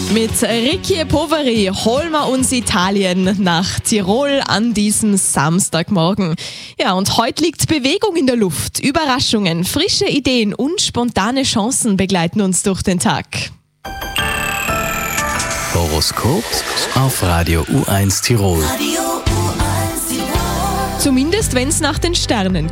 Mit Ricky Poveri holen wir uns Italien nach Tirol an diesem Samstagmorgen. Ja, und heute liegt Bewegung in der Luft. Überraschungen, frische Ideen und spontane Chancen begleiten uns durch den Tag. Horoskop auf Radio U1 Tirol. Zumindest wenn es nach den Sternen